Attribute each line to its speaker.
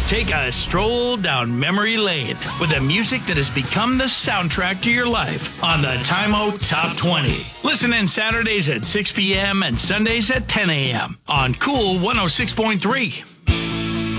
Speaker 1: Take a stroll down memory lane with the music that has become the soundtrack to your life on the Time-O Top 20. Listen in Saturdays at 6 p.m. and Sundays at 10 a.m. on Cool 106.3.